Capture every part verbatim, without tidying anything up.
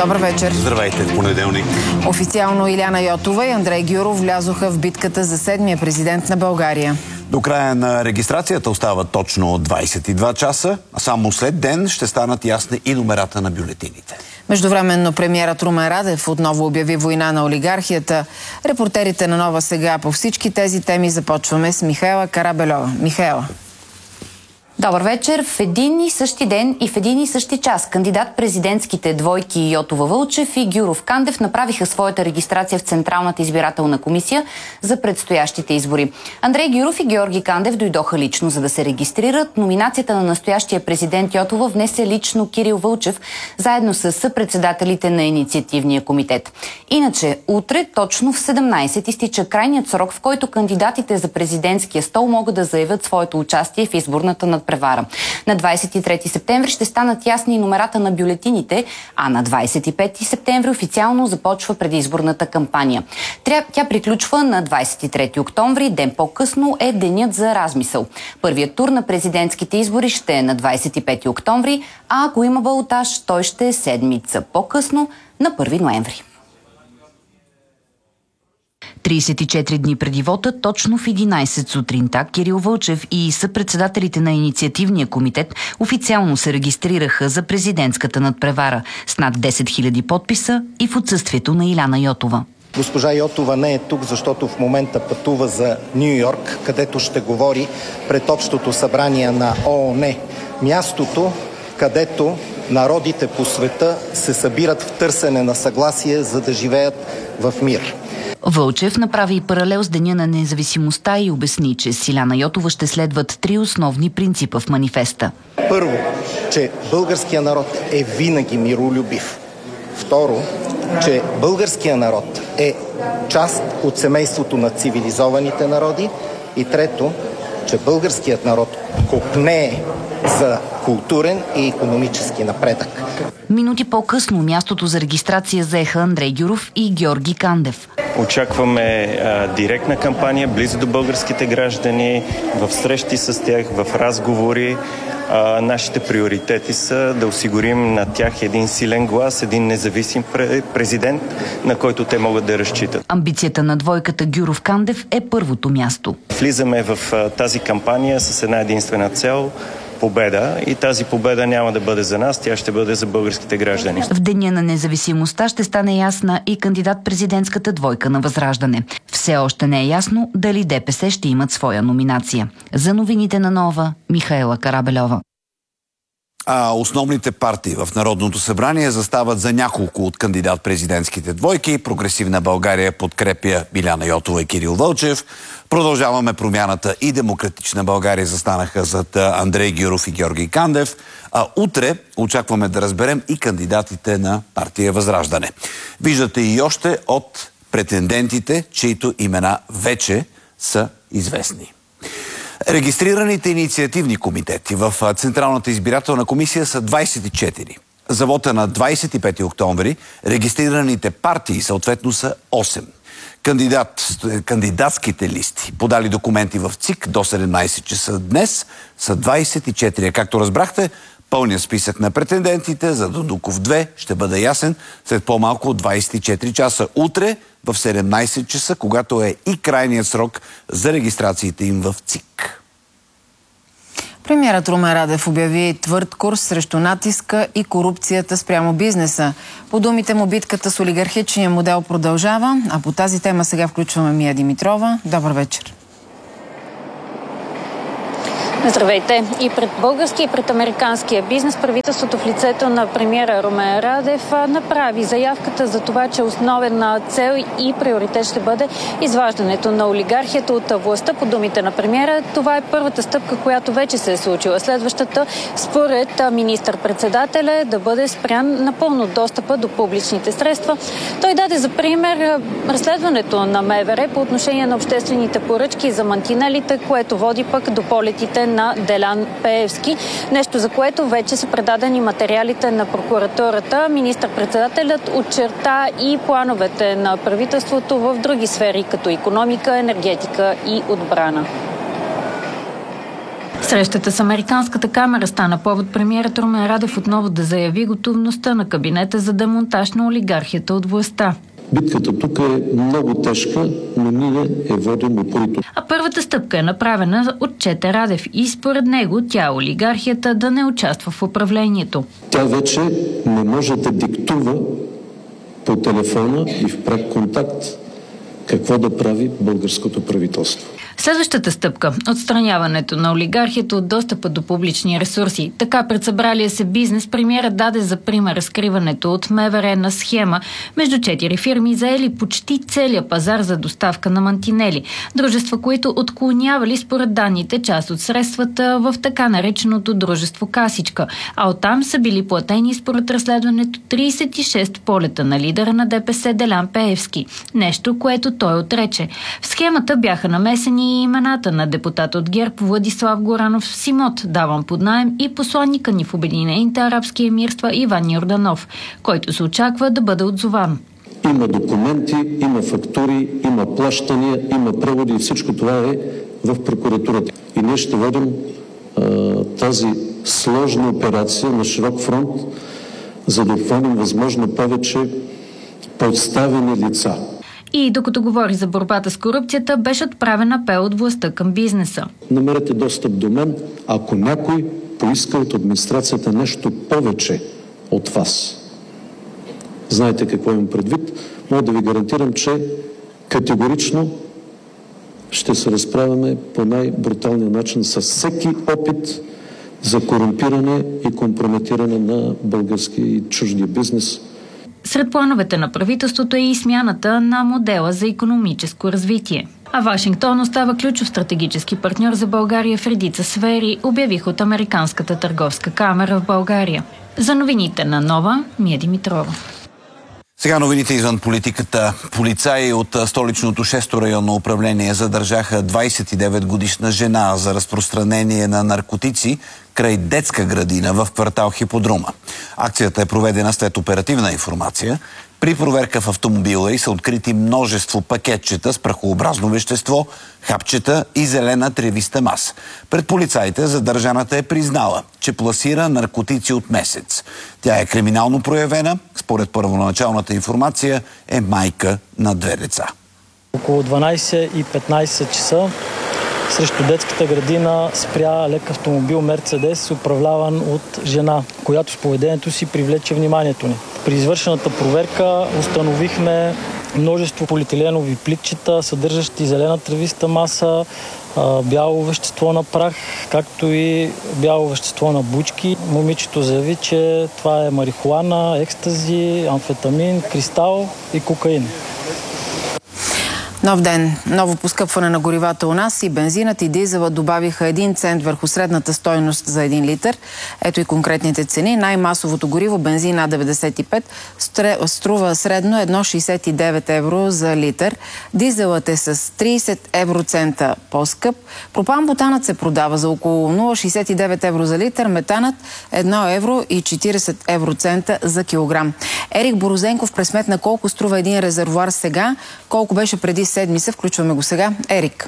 Добър вечер. Здравейте, в понеделник. Официално Илияна Йотова и Андрей Гюров влязоха в битката за седмия президент на България. До края на регистрацията остава точно двадесет и два часа, а само след ден ще станат ясни и номерата на бюлетините. Междувременно премиерът Румен Радев отново обяви война на олигархията. Репортерите на Нова сега по всички тези теми започваме с Михаела Карабельова. Михаела. Добър вечер. В един и същи ден и в един и същи час кандидат-президентските двойки Йотова Вълчев и Гюров Кандев направиха своята регистрация в Централната избирателна комисия за предстоящите избори. Андрей Гюров и Георги Кандев дойдоха лично, за да се регистрират. Номинацията на настоящия президент Йотова внесе лично Кирил Вълчев, заедно с съпредседателите на инициативния комитет. Иначе, утре точно в седемнадесет изтича крайният срок, в който кандидатите за президентския стол могат да заявят своето участие в изборната надпревара. На двадесет и трети септември ще станат ясни номерата на бюлетините, а на двадесет и пети септември официално започва предизборната кампания. Тя приключва на двадесет и трети октомври, ден по-късно е денят за размисъл. Първият тур на президентските избори ще е на двадесет и пети октомври, а ако има балотаж, той ще е седмица по-късно, на първи ноември. тридесет и четири дни преди вота, точно в единадесет сутринта, Кирил Вълчев и съпредседателите на инициативния комитет официално се регистрираха за президентската надпревара с над десет хиляди подписа и в отсъствието на Илияна Йотова. Госпожа Йотова не е тук, защото в момента пътува за Ню Йорк, където ще говори пред Общото събрание на ООН. Мястото, където народите по света се събират в търсене на съгласие, за да живеят в мир. Вълчев направи и паралел с Деня на независимостта и обясни, че с Илияна Йотова ще следват три основни принципа в манифеста. Първо, че българския народ е винаги миролюбив. Второ, че българския народ е част от семейството на цивилизованите народи. И трето, че българският народ копнее за културен и икономически напредък. Минути по-късно мястото за регистрация заеха Андрей Гюров и Георги Кандев. Очакваме а, директна кампания, близо до българските граждани, в срещи с тях, в разговори. А, нашите приоритети са да осигурим на тях един силен глас, един независим президент, на който те могат да разчитат. Амбицията на двойката Гюров Кандев е първото място. Влизаме в а, тази кампания с една единствена цел – победа, и тази победа няма да бъде за нас, тя ще бъде за българските граждани. В Деня на независимостта ще стане ясна и кандидат-президентската двойка на Възраждане. Все още не е ясно дали ДПС ще имат своя номинация. За новините на Нова, Михаела Карабельова. А основните партии в Народното събрание застават за няколко от кандидат-президентските двойки. Прогресивна България подкрепя Илияна Йотова и Кирил Вълчев. Продължаваме промяната и Демократична България застанаха зад Андрей Гюров и Георги Кандев. А утре очакваме да разберем и кандидатите на партия Възраждане. Виждате и още от претендентите, чието имена вече са известни. Регистрираните инициативни комитети в Централната избирателна комисия са двадесет и четири. За вота на двадесет и пети октомври регистрираните партии съответно са осем. Кандидат, кандидатските листи, подали документи в ЦИК до седемнадесет часа днес, са двадесет и четири. Както разбрахте, пълният списък на претендентите за Дондуков две ще бъде ясен след по-малко от двадесет и четири часа. Утре в седемнадесет часа, когато е и крайният срок за регистрациите им в ЦИК. Премиерът Румен Радев обяви твърд курс срещу натиска и корупцията спрямо бизнеса. По думите му, битката с олигархичния модел продължава, а по тази тема сега включваме Мия Димитрова. Добър вечер. Здравейте! И пред българския и пред американския бизнес правителството в лицето на премиера Румен Радев направи заявката за това, че основен цел и приоритет ще бъде изваждането на олигархията от властта. По думите на премиера, това е първата стъпка, която вече се е случила. Следващата, според министър-председателя, е да бъде спрян напълно достъпа до публичните средства. Той даде за пример разследването на МВР по отношение на обществените поръчки за мантинелите, което води пък до полетите на Делян Пеевски. Нещо, за което вече са предадени материалите на прокуратурата. Министър-председателят очерта и плановете на правителството в други сфери, като икономика, енергетика и отбрана. Срещата с Американската камера стана повод премиерът Румен Радев отново да заяви готовността на кабинета за демонтаж на олигархията от властта. Битката тук е много тежка, но ние е водим упорито. А първата стъпка е направена от Чете Радев и според него тя олигархията да не участва в управлението. Тя вече не може да диктува по телефона и в пряк контакт какво да прави българското правителство. Следващата стъпка – отстраняването на олигархията от достъпа до публични ресурси. Така пред събралия се бизнес премиерът даде за пример разкриването от МВР на схема между четири фирми, заели почти целия пазар за доставка на мантинели. Дружества, които отклонявали според данните част от средствата в така нареченото дружество Касичка. А оттам са били платени според разследването трийсет и шест полета на лидера на ДПС Делян Пеевски. Нещо, което той отрече. В схемата бяха намесени и имената на депутата от ГЕРБ Владислав Горанов с имот, даван под наем, и посланника ни в Обединените арабски емирства Иван Йорданов, който се очаква да бъде отзован. Има документи, има фактури, има плащания, има преводи и всичко това е в прокуратурата. И ние ще водим а, тази сложна операция на широк фронт, за да обхванем възможно повече подставени лица. И докато говори за борбата с корупцията, беше отправен апел от властта към бизнеса. Намерете достъп до мен, ако някой поиска от администрацията нещо повече от вас. Знаете какво имам предвид? Мога да ви гарантирам, че категорично ще се разправяме по най-бруталния начин с всеки опит за корумпиране и компрометиране на български и чуждия бизнес. Сред плановете на правителството е и смяната на модела за икономическо развитие. А Вашингтон остава ключов стратегически партньор за България в редица сфери, обявих от Американската търговска камера в България. За новините на Нова, Мия Димитрова. Сега новините извън политиката. Полицаи от столичното шесто районно управление задържаха двайсет и девет годишна жена за разпространение на наркотици край детска градина в квартал Хиподрума. Акцията е проведена след оперативна информация. При проверка в автомобила й са открити множество пакетчета с прахообразно вещество, хапчета и зелена тревиста маса. Пред полицаите задържаната е признала, че пласира наркотици от месец. Тя е криминално проявена. Според първоначалната информация е майка на две деца. Около дванайсет и петнайсет часа срещу детската градина спря лек автомобил Мерцедес, управляван от жена, която с поведението си привлече вниманието ни. При извършената проверка установихме множество полиетиленови пликчета, съдържащи зелена тревиста маса, бяло вещество на прах, както и бяло вещество на бучки. Момичето заяви, че това е марихуана, екстази, амфетамин, кристал и кокаин. Нов ден. Ново поскъпване на горивата у нас. И бензинът, и дизела добавиха един цент върху средната стойност за един литър. Ето и конкретните цени. Най-масовото гориво, бензин А деветдесет и пет, струва средно едно цяло шейсет и девет евро за литър. Дизелът е с трийсет евроцента по-скъп. Пропан-бутанът се продава за около нула цяло шейсет и девет евро за литър. Метанът едно евро и четирийсет евроцента за килограм. Ерик Борозенков пресметна колко струва един резервоар сега, колко беше преди седмица. Включваме го сега. Ерик.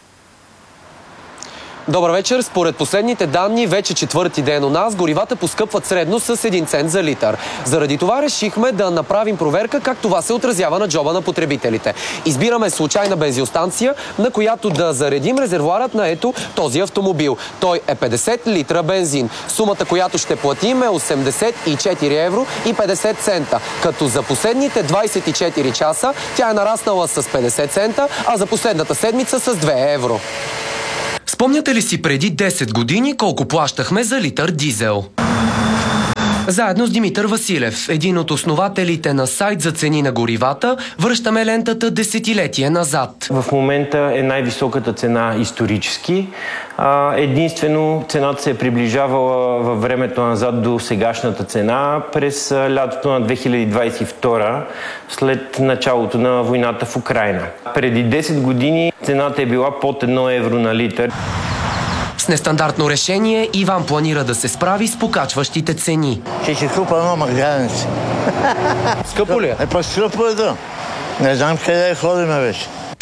Добър вечер. Според последните данни, вече четвърти ден у нас, горивата поскъпват средно с един цент за литър. Заради това решихме да направим проверка как това се отразява на джоба на потребителите. Избираме случайна бензиностанция, на която да заредим резервоарът на ето този автомобил. Той е петдесет литра бензин. Сумата, която ще платим, е осемдесет и четири евро и петдесет цента, като за последните двайсет и четири часа тя е нараснала с петдесет цента, а за последната седмица с две евро. Спомняте ли си преди десет години колко плащахме за литър дизел? Заедно с Димитър Василев, един от основателите на сайт за цени на горивата, връщаме лентата десетилетие назад. В момента е най-високата цена исторически. Единствено цената се е приближавала във времето назад до сегашната цена през лятото на две хиляди двайсет и втора, след началото на войната в Украйна. Преди десет години цената е била под едно евро на литър. С нестандартно решение Иван планира да се справи с покачващите цени. Ще си купа едно маргарице. Скъпо ли е? Е, по-скъпо е да. Не знам къде ходиме вече.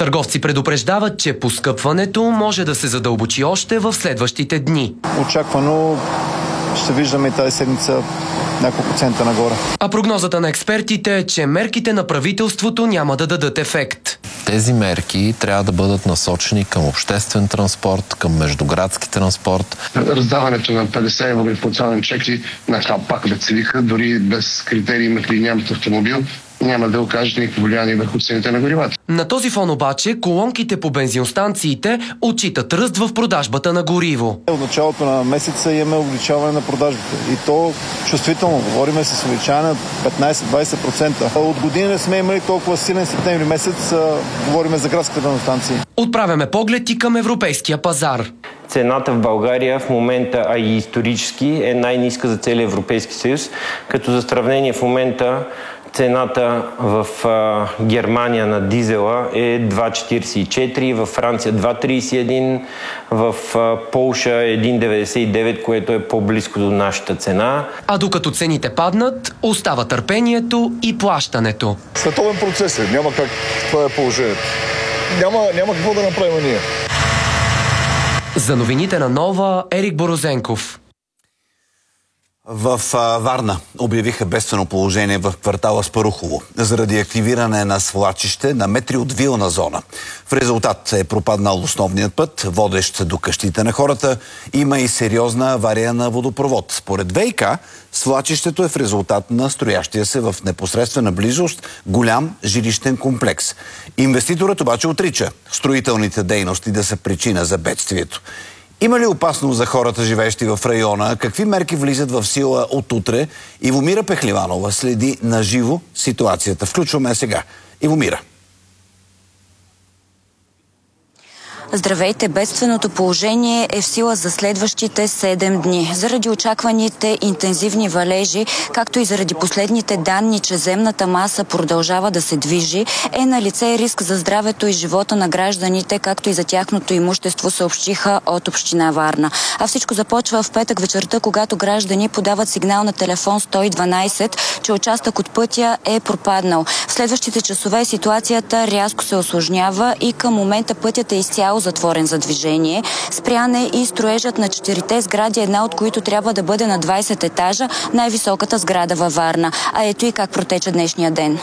Търговци предупреждават, че поскъпването може да се задълбочи още в следващите дни. Очаквано ще виждаме тази седмица няколко цента нагоре. А прогнозата на експертите е, че мерките на правителството няма да дадат ефект. Тези мерки трябва да бъдат насочени към обществен транспорт, към междуградски транспорт. Раздаването на петдесет евро инфлационен чек на калпак бецелиха, дори без критерии имате ли нямате автомобил, няма да окажете никакво влияние върху цените на горивата. На този фон обаче колонките по бензиностанциите отчитат ръст в продажбата на гориво. От началото на месеца имаме увеличаване на продажбите. И то чувствително. Говориме с увеличаване на петнайсет до двайсет процента. От година не сме имали толкова силен септември месец. Говориме за градските бензиностанции. Отправяме поглед и към европейския пазар. Цената в България в момента, а и исторически, е най-ниска за целия Европейски съюз, като за сравнение в момента цената в а, Германия на дизела е два четирийсет и четири, във Франция два трийсет и един, в а, Полша един деветдесет и девет, което е по-близко до нашата цена. А докато цените паднат, остава търпението и плащането. Световен процес е, няма как, това е положението. Няма, няма какво да направим ние. За новините на Нова, Ерик Борозенков. В а, Варна обявиха бедствено положение в квартала Спарухово заради активиране на свлачище на метри от вилна зона. В резултат е пропаднал основният път, водещ до къщите на хората. Има и сериозна авария на водопровод. Според ВиК, свлачището е в резултат на строящия се в непосредствена близост голям жилищен комплекс. Инвеститорът обаче отрича строителните дейности да са причина за бедствието. Има ли опасност за хората, живеещи в района? Какви мерки влизат в сила от утре? Ивомира Пехливанова следи наживо ситуацията. Включваме сега. Ивомира. Здравейте! Бедственото положение е в сила за следващите седем дни. Заради очакваните интензивни валежи, както и заради последните данни, че земната маса продължава да се движи, е на лице риск за здравето и живота на гражданите, както и за тяхното имущество, съобщиха от община Варна. А всичко започва в петък вечерта, когато граждани подават сигнал на телефон сто и дванайсет, че участък от пътя е пропаднал. В следващите часове ситуацията рязко се осложнява и към момента пътят е изцяло затворен за движение. Спрян е и строежът на четирите сгради, една от които трябва да бъде на двайсет етажа, най-високата сграда във Варна. А ето и как протече днешния ден.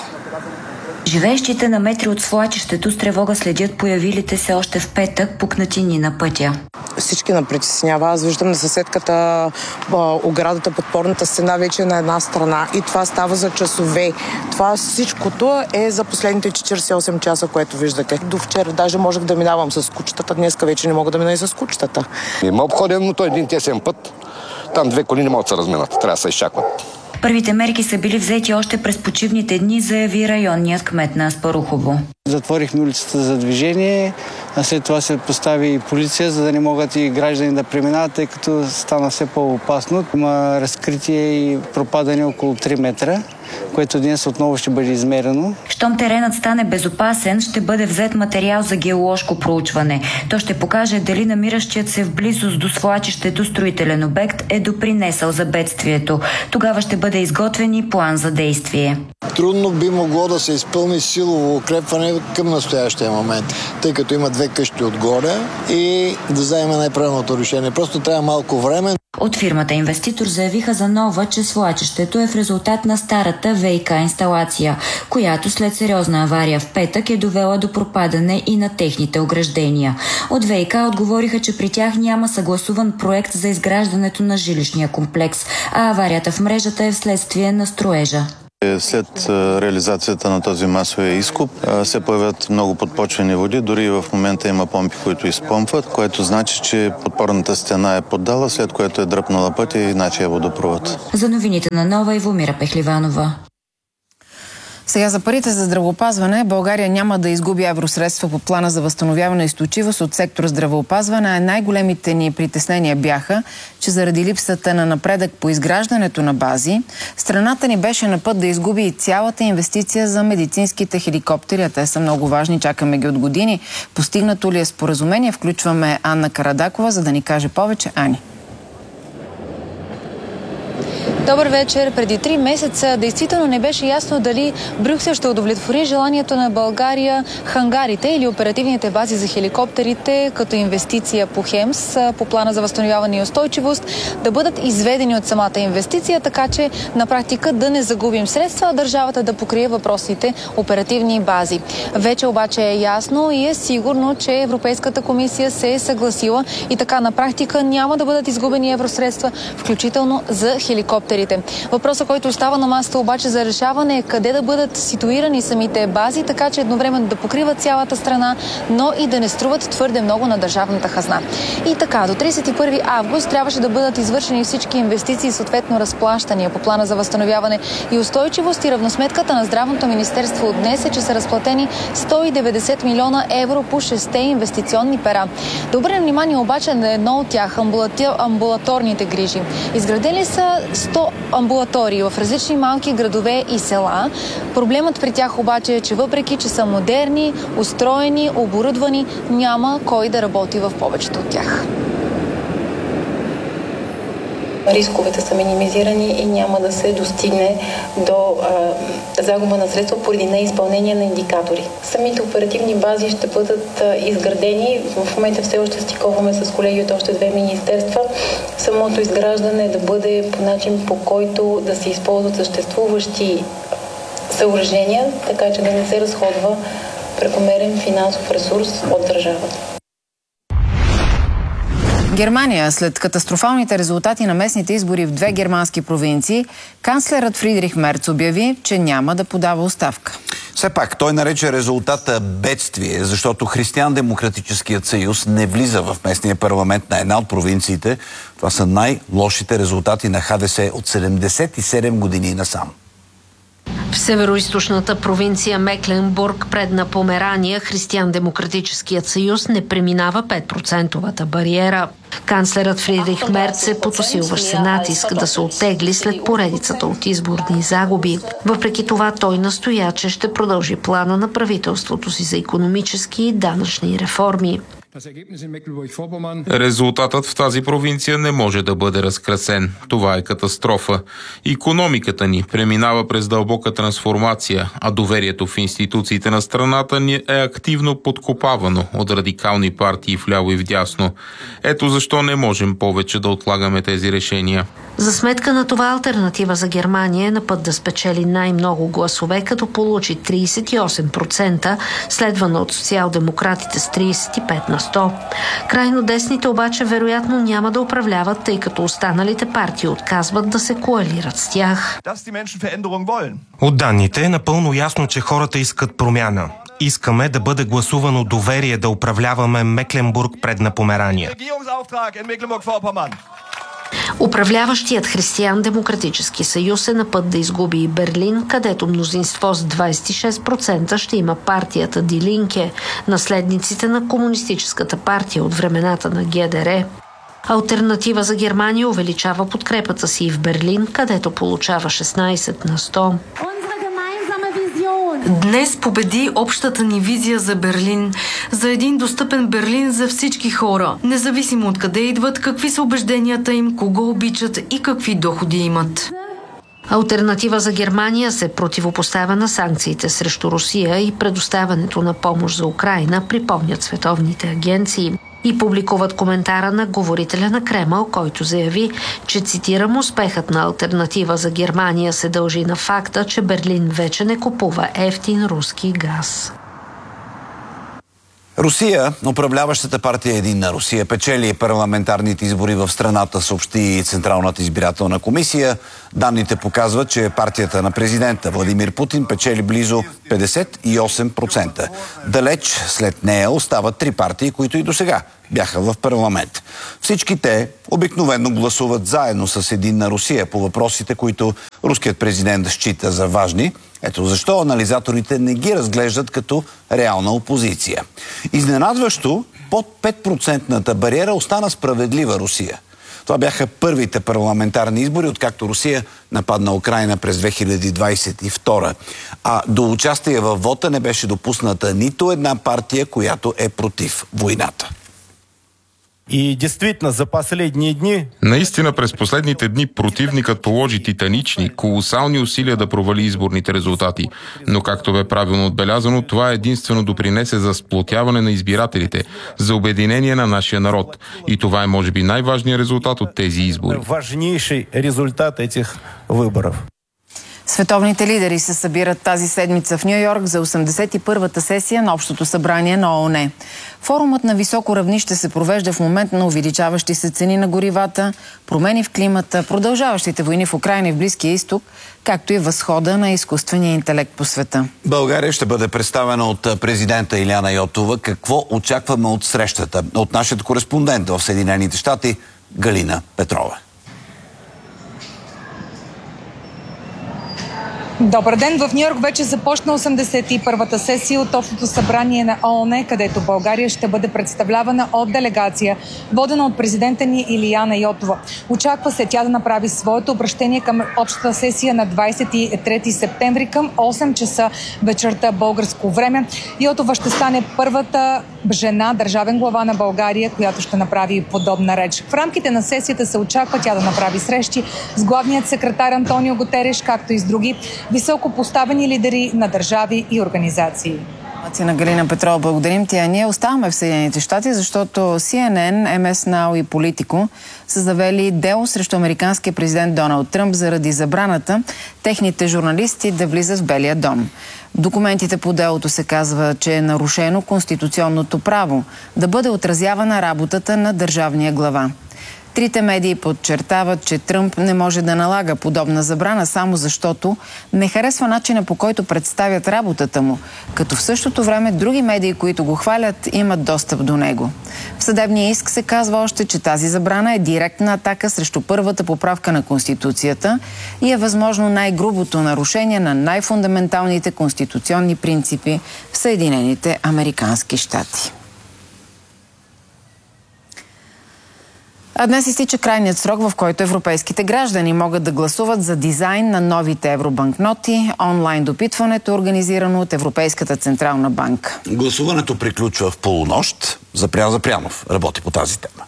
Живеещите на метри от свлачището с тревога следят появилите се още в петък пукнатини на пътя. Всички на притеснява. Аз виждам на съседката оградата, подпорната стена вече е на една страна и това става за часове. Това всичкото е за последните четирийсет и осем часа, което виждате. До вчера даже можех да минавам с кучетата, днеска вече не мога да мина и с кучетата. Има обходен, но той е един тесен път. Там две коли не могат да се разминат. Трябва да се изчакват. Първите мерки са били взети още през почивните дни, заяви районният кмет на Спарухово. Затворихме улицата за движение, а след това се постави и полиция, за да не могат и граждани да преминават, тъй като стана все по-опасно. Има разкритие и пропадане около три метра, което днес отново ще бъде измерено. Щом теренът стане безопасен, ще бъде взет материал за геоложко проучване. То ще покаже дали намиращият се в близост до свлачището строителен обект е допринесъл за бедствието. Тогава ще бъде изготвен и план за действие. Трудно би могло да се изпълни силово укрепване към настоящия момент, тъй като има две къщи отгоре и да вземе най-правилното решение. Просто трябва малко време. От фирмата инвеститор заявиха за Нова, че свлачището е в резултат на старата ВиК инсталация, която след сериозна авария в петък е довела до пропадане и на техните ограждения. От ВиК отговориха, че при тях няма съгласуван проект за изграждането на жилищния комплекс, а аварията в мрежата е вследствие на строежа. След реализацията на този масовия изкоп се появят много подпочвени води, дори и в момента има помпи, които изпомпват, което значи, че подпорната стена е поддала, след което е дръпнала пътя и начия водопровод. За новините на Нова, Ивомира Пехливанова. Сега за парите за здравеопазване България няма да изгуби евросредства по плана за възстановяване и устойчивост от сектора здравеопазване, а най-големите ни притеснения бяха, че заради липсата на напредък по изграждането на бази, страната ни беше на път да изгуби и цялата инвестиция за медицинските хеликоптери, а те са много важни, чакаме ги от години. Постигнато ли е споразумение? Включваме Анна Карадакова, за да ни каже повече. Ани. Добър вечер. Преди три месеца действително не беше ясно дали Брюксел ще удовлетвори желанието на България хангарите или оперативните бази за хеликоптерите като инвестиция по ХЕМС, по плана за възстановяване и устойчивост, да бъдат изведени от самата инвестиция, така че на практика да не загубим средства, а държавата да покрие въпросите оперативни бази. Вече обаче е ясно и е сигурно, че Европейската комисия се е съгласила и така на практика няма да бъдат изгубени евросредства, включително за хеликоптерите. Въпросът, който остава на масата обаче за решаване е къде да бъдат ситуирани самите бази, така че едновременно да покриват цялата страна, но и да не струват твърде много на държавната хазна. И така, до тридесет и първи август трябваше да бъдат извършени всички инвестиции, съответно разплащания по плана за възстановяване и устойчивост, и равносметката на Здравното министерство от днес е, че са разплатени сто и деветдесет милиона евро по шесте инвестиционни пера. Да обърнем внимание обаче на едно от тях – амбулаторните грижи. Изградени са сто амбулатории в различни малки градове и села. Проблемът при тях обаче е, че въпреки, че са модерни, устроени, оборудвани, няма кой да работи в повечето от тях. Рисковете са минимизирани и няма да се достигне до а, загуба на средства поради неизпълнение на индикатори. Самите оперативни бази ще бъдат а, изградени. В момента все още стиковаме с колеги от още две министерства. Самото изграждане да бъде по начин, по който да се използват съществуващи съоръжения, така че да не се разходва прекомерен финансов ресурс от държавата. Германия, след катастрофалните резултати на местните избори в две германски провинции, канцлерът Фридрих Мерц обяви, че няма да подава оставка. Все пак, той нарече резултата бедствие, защото Християн-демократическият съюз не влиза в местния парламент на една от провинциите. Това са най-лошите резултати на ХДС от седемдесет и седем години насам. В североизточната провинция Мекленбург, предна Померания, Християн-демократическият съюз не преминава пет процентовата бариера. Канцлерът Фридрих Мерц е под усилващ се натиск да се оттегли след поредицата от изборни загуби. Въпреки това той настоя, че ще продължи плана на правителството си за икономически и данъчни реформи. Резултатът в тази провинция не може да бъде разкрасен. Това е катастрофа. Икономиката ни преминава през дълбока трансформация, а доверието в институциите на страната ни е активно подкопавано от радикални партии вляво и вдясно. Ето защо не можем повече да отлагаме тези решения. За сметка на това Алтернатива за Германия е на път да спечели най-много гласове, като получи тридесет и осем процента, следвана от социал-демократите с тридесет и пет на сто. Крайно десните обаче вероятно няма да управляват, тъй като останалите партии отказват да се коалират с тях. От данните е напълно ясно, че хората искат промяна. Искаме да бъде гласувано доверие да управляваме Мекленбург, предна Померания. Управляващият Християн-демократически съюз е на път да изгуби и Берлин, където мнозинство с двадесет и шест процента ще има партията Die Linke, наследниците на комунистическата партия от времената на ГДР. Алтернатива за Германия увеличава подкрепата си и в Берлин, където получава шестнадесет на сто. Днес победи общата ни визия за Берлин, за един достъпен Берлин за всички хора, независимо от къде идват, какви са убежденията им, кого обичат и какви доходи имат. Алтернатива за Германия се противопоставя на санкциите срещу Русия и предоставянето на помощ за Украйна, припомнят световните агенции. И публикуват коментара на говорителя на Кремъл, който заяви, че, цитирам, успехът на Алтернатива за Германия се дължи на факта, че Берлин вече не купува евтин руски газ. Русия, управляващата партия Единна Русия, печели парламентарните избори в страната, съобщи Централната избирателна комисия. Данните показват, че партията на президента Владимир Путин печели близо петдесет и осем процента. Далеч след нея остават три партии, които и досега бяха в парламент. Всички те обикновено гласуват заедно с Единна Русия по въпросите, които руският президент счита за важни. Ето защо анализаторите не ги разглеждат като реална опозиция. Изненадващо, под пет процентната бариера остана Справедлива Русия. Това бяха първите парламентарни избори, откакто Русия нападна Украйна през две хиляди двадесет и втора. А до участие във вота не беше допусната нито една партия, която е против войната. И действительно, за последни дни... Наистина през последните дни противникът положи титанични, колосални усилия да провали изборните резултати. Но както бе правилно отбелязано, това единствено допринесе за сплотяване на избирателите, за обединение на нашия народ. И това е може би най-важният резултат от тези избори. Важнейший резултат этих выборов. Световните лидери се събират тази седмица в Ню Йорк за осемдесет и първата сесия на Общото събрание на ООН. Форумът на високо равнище се провежда в момент на увеличаващи се цени на горивата, промени в климата, продължаващите войни в Украйна и в Близкия изток, както и възхода на изкуствения интелект по света. България ще бъде представена от президента Илияна Йотова. Какво очакваме от срещата? От нашия кореспондент в Съединените щати Галина Петрова. Добър ден! В Ню Йорк вече започна осемдесет и първата сесия от Общото събрание на ООН, където България ще бъде представлявана от делегация, водена от президента ни Илияна Йотова. Очаква се тя да направи своето обращение към Общата сесия на двадесет и трети септември към осем часа вечерта българско време. Йотова ще стане първата жена, държавен глава на България, която ще направи подобна реч. В рамките на сесията се очаква тя да направи срещи с главният секретар Антонио Гутереш, както и с други високо поставени лидери на държави и организации. На Галина Петрова благодарим ти. А ние оставаме в Съединените щати, защото Си Ен Ен, Ем Ес Нау и Политико са завели дело срещу американския президент Доналд Тръмп заради забраната техните журналисти да влизат в Белия дом. В документите по делото се казва, че е нарушено конституционното право да бъде отразявана работата на държавния глава. Трите медии подчертават, че Тръмп не може да налага подобна забрана само защото не харесва начина, по който представят работата му, като в същото време други медии, които го хвалят, имат достъп до него. В съдебния иск се казва още, че тази забрана е директна атака срещу първата поправка на Конституцията и е възможно най-грубото нарушение на най-фундаменталните конституционни принципи в Съединените американски щати. А днес изтича крайният срок, в който европейските граждани могат да гласуват за дизайн на новите евробанкноти. Онлайн допитването е организирано от Европейската централна банка. Гласуването приключва в полунощ. Запрян Запрянов работи по тази тема.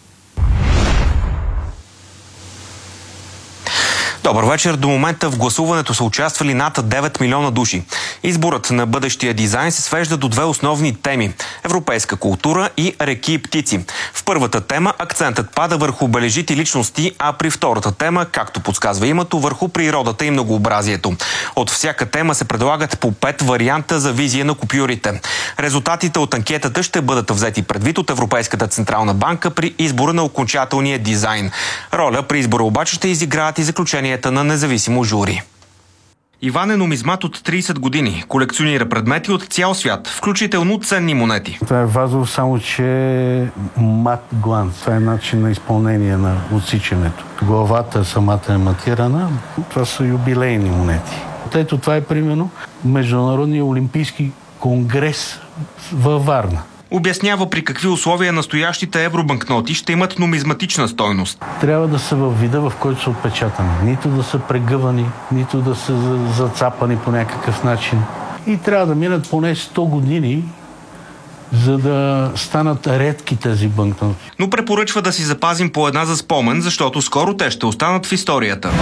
Добър вечер. До момента в гласуването са участвали над девет милиона души. Изборът на бъдещия дизайн се свежда до две основни теми – европейска култура и реки и птици. В първата тема акцентът пада върху бележити личности, а при втората тема, както подсказва името, върху природата и многообразието. От всяка тема се предлагат по пет варианта за визия на купюрите. Резултатите от анкетата ще бъдат взети предвид от Европейската централна банка при избора на окончателния дизайн. Роля при избора обаче ще изиграят и заключения на независимо жури. Иван е нумизмат от тридесет години. Колекционира предмети от цял свят, включително ценни монети. Това е вазов, само че мат гланц. Това е начин на изпълнение на отсичането. Главата самата е матирана. Това са юбилейни монети. Ето това е примерно Международния олимпийски конгрес във Варна. Обяснява при какви условия настоящите евробанкноти ще имат нумизматична стойност. Трябва да са във вида, в който са отпечатани. Нито да са прегъвани, нито да са зацапани по някакъв начин. И трябва да минат поне сто години, за да станат редки тези банкноти. Но препоръчва да си запазим по една за спомен, защото скоро те ще останат в историята.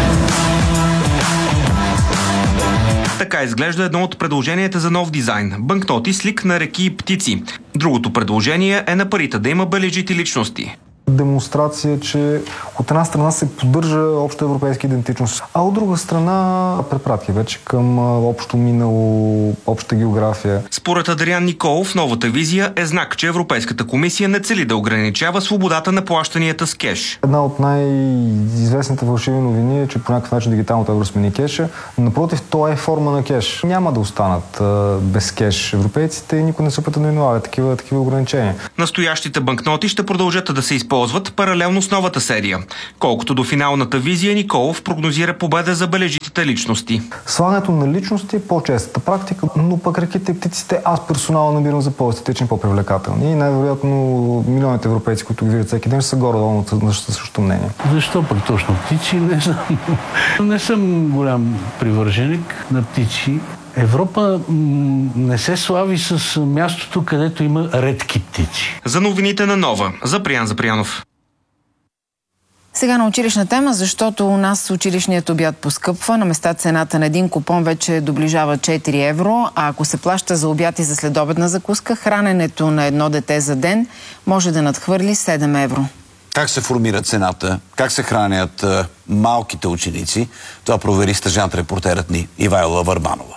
Така изглежда едно от предложенията за нов дизайн – банкноти с лик на реки и птици. Другото предложение е на парите да има бележити личности. Демонстрация, че от една страна се поддържа обща европейска идентичност, а от друга страна препратки вече към общо минало, обща география. Според Адриан Николов, новата визия е знак, че Европейската комисия не цели да ограничава свободата на плащанията с кеш. Една от най-известните фалшиви новини е, че по някакъв начин дигиталното евро смени кеша. Напротив, то е форма на кеш. Няма да останат а, без кеш европейците и никой не се опита да налага такива, такива ограничения. Настоящите банкноти ще продължат да се използват паралелно с новата серия. Колкото до финалната визия, Николов прогнозира победа за бележитите личности. Слагането на личности е по-честата практика, но пък реките и птиците аз персонално намирам за по-естетични, по-привлекателни. И най-вероятно милионите европейци, които ги видят всеки ден, са горе-долу на същото мнение. Защо пък точно птици? Не съм, не съм голям привърженик на птици. Европа м- не се слави с мястото, където има редки птици. За новините на Нова, Заприян Заприянов. Сега на училищна тема, защото у нас училищният обяд поскъпва. На места цената на един купон вече доближава четири евро, а ако се плаща за обяд и за следобедна закуска, храненето на едно дете за ден може да надхвърли седем евро. Как се формира цената? Как се хранят а, малките ученици? Това провери стажант-репортерът ни Ивайла Върбанова.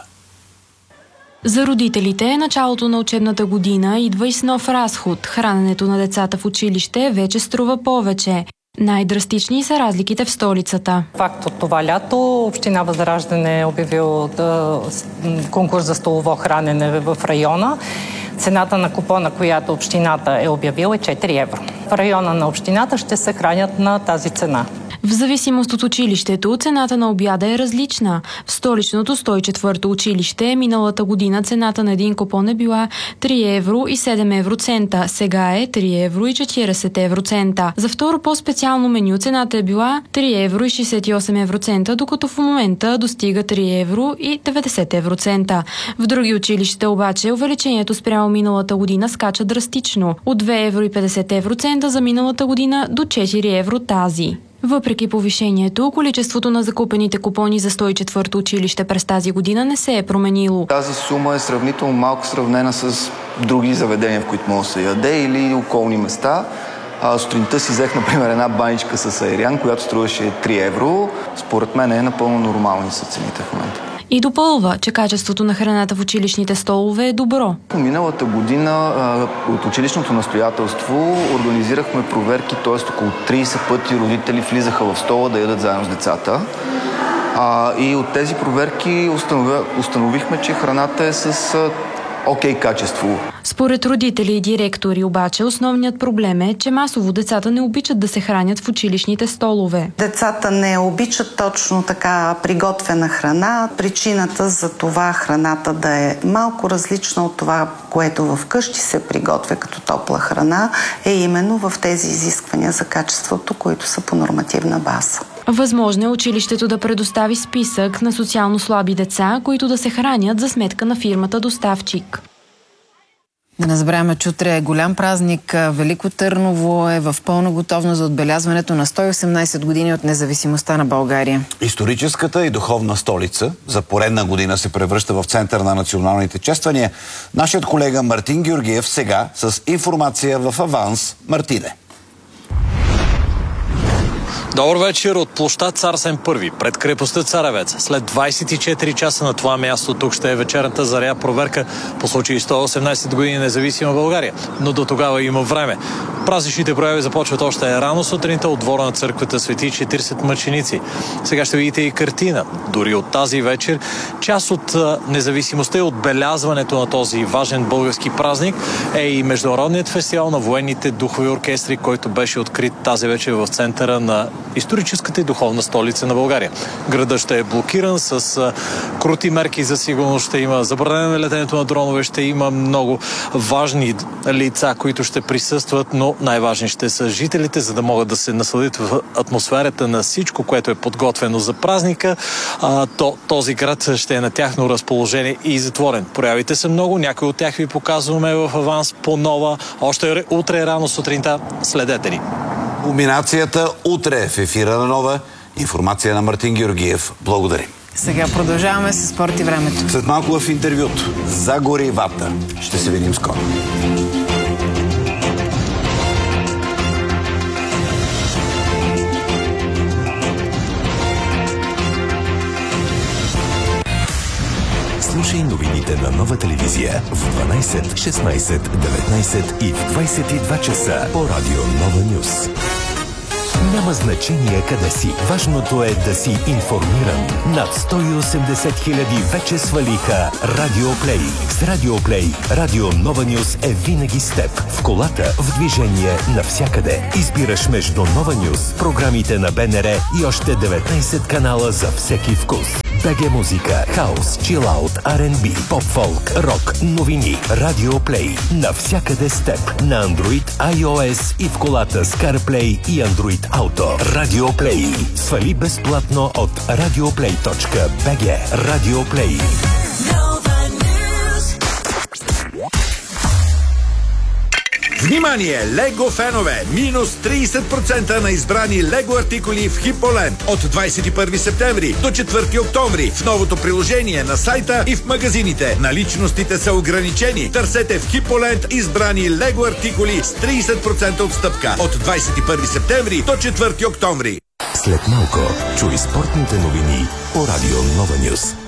За родителите началото на учебната година идва и с нов разход. Храненето на децата в училище вече струва повече. Най-драстични са разликите в столицата. Факт от това лято Община Възраждане е обявил да, конкурс за столово хранене в района. Цената на купона, която общината е обявила, е четири евро. В района на общината ще се хранят на тази цена. В зависимост от училището, цената на обяда е различна. В столичното сто и четвърто училище миналата година цената на един купон е била три евро и седем евроцента. Сега е три евро и четиридесет евроцента. За второ по-специално меню цената е била три евро и шестдесет и осем евроцента, докато в момента достига три евро и деветдесет евроцента. В други училища обаче увеличението спрямо миналата година скача драстично. От две евро и петдесет евроцента за миналата година до четири евро тази. Въпреки повишението, количеството на закупените купони за сто и четвърто училище през тази година не се е променило. Тази сума е сравнително малко сравнена с други заведения, в които може да се яде или околни места. А, сутринта си взех, например, една баничка с айрян, която струваше три евро. Според мен е напълно нормални са цените в момента. И допълва, че качеството на храната в училищните столове е добро. Миналата година а, от училищното настоятелство организирахме проверки, т.е. около тридесет пъти родители влизаха в стола да ядат заедно с децата. А, и от тези проверки установя, установихме, че храната е с а, окей качество. Според родители и директори обаче основният проблем е, че масово децата не обичат да се хранят в училищните столове. Децата не обичат точно така приготвена храна. Причината за това храната да е малко различна от това, което вкъщи се приготвя като топла храна, е именно в тези изисквания за качеството, които са по нормативна база. Възможно е училището да предостави списък на социално слаби деца, които да се хранят за сметка на фирмата доставчик. Да не забравяме, че утре е голям празник. Велико Търново е в пълна готовност за отбелязването на сто и осемнадесет години от независимостта на България. Историческата и духовна столица за поредна година се превръща в център на националните чествания. Нашият колега Мартин Георгиев сега с информация в аванс. Мартине. Добър вечер от площад Цар Асен Първи, пред крепостта Царевец. След двадесет и четири часа на това място тук ще е вечерната заря проверка по случай сто и осемнадесет години независима България. Но до тогава има време. Празничните прояви започват още рано сутринта от двора на църквата Свети четиридесет мъченици. Сега ще видите и картина. Дори от тази вечер част от независимостта и отбелязването на този важен български празник е и Международният фестивал на военните духови оркестри, който беше открит тази вечер в центъра на историческата и духовна столица на България. Градът ще е блокиран с а, крути мерки за сигурност, ще има забранено на летенето на дронове, ще има много важни лица, които ще присъстват, но най-важни ще са жителите, за да могат да се насладят в атмосферата на всичко, което е подготвено за празника. А, то, този град ще е на тяхно разположение и затворен. Проявите са много, някои от тях ви показваме в аванс по нова. Още утре рано сутринта следете ни. Кулминацията утре в ефира на Нова. Информация на Мартин Георгиев. Благодарим. Сега продължаваме с спорт и времето. След малко в интервюто за горивата. Ще се видим скоро. Слушай новините на Нова телевизия в дванадесет, шестнадесет, деветнадесет и в двадесет и два часа по радио Нова Нюс. Няма значение къде си. Важното е да си информиран. Над сто и осемдесет хиляди вече свалиха Радиоплей. С Радиоплей Радио Нова Нюс е винаги с теб. В колата, в движение, навсякъде. Избираш между Нова Нюс, програмите на БНР и още деветнадесет канала за всеки вкус. БГ музика, хаус, чилаут, Ар енд Би, поп-фолк, рок, новини. Радиоплей. Навсякъде с теб. На Android, iOS и в колата с CarPlay и Android Auto. Радиоплей. Свали безплатно от радиоплей точка би джи. Радиоплей. Внимание, Лего фенове! Минус трийсет процента на избрани Лего артикули в Хиполенд от двадесет и първи септември до четвърти октомври в новото приложение на сайта и в магазините. Наличностите са ограничени. Търсете в Хиполенд избрани Лего артикули с трийсет процента отстъпка от двадесет и първи септември до четвърти октомври. След малко чуй спортните новини по Радио Нова Нюс.